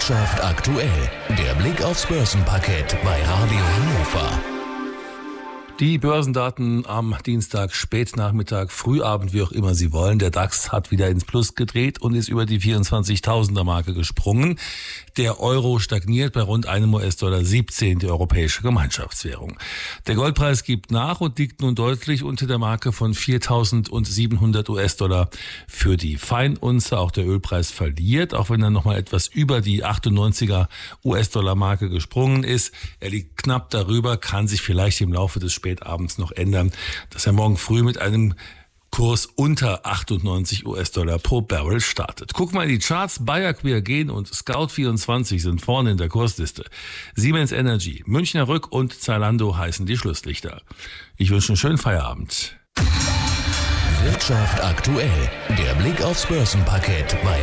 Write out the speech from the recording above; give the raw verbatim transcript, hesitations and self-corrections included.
Wirtschaft aktuell. Der Blick aufs Börsenparkett bei Radio Hannover. Die Börsendaten am Dienstag, Spätnachmittag, Frühabend, wie auch immer Sie wollen. Der DAX hat wieder ins Plus gedreht und ist über die vierundzwanzigtausender Marke gesprungen. Der Euro stagniert bei rund einem U S-Dollar siebzehn, die europäische Gemeinschaftswährung. Der Goldpreis gibt nach und liegt nun deutlich unter der Marke von viertausendsiebenhundert U S-Dollar für die Feinunze. Auch der Ölpreis verliert, auch wenn er nochmal etwas über die achtundneunziger U S-Dollar-Marke gesprungen ist. Er liegt knapp darüber, kann sich vielleicht im Laufe des spätabends noch ändern, dass er morgen früh mit einem Kurs unter achtundneunzig U S-Dollar pro Barrel startet. Guck mal in die Charts. Bayer, Quergen und Scout vierundzwanzig sind vorne in der Kursliste. Siemens Energy, Münchner Rück und Zalando heißen die Schlusslichter. Ich wünsche einen schönen Feierabend. Wirtschaft aktuell. Der Blick aufs Börsenparkett bei